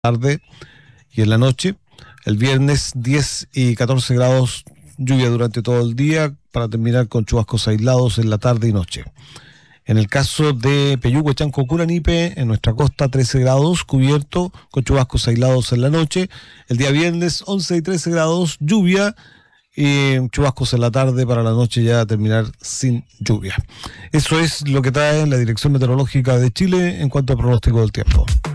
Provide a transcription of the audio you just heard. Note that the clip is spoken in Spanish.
tarde y en la noche. El viernes 10 y 14 grados, lluvia durante todo el día, para terminar con chubascos aislados en la tarde y noche. En el caso de Peyúgue, Chanco, Curanipe, en nuestra costa 13 grados, cubierto, con chubascos aislados en la noche. El día viernes 11 y 13 grados, lluvia y chubascos en la tarde, para la noche ya terminar sin lluvia. Eso es lo que trae la Dirección Meteorológica de Chile en cuanto al pronóstico del tiempo.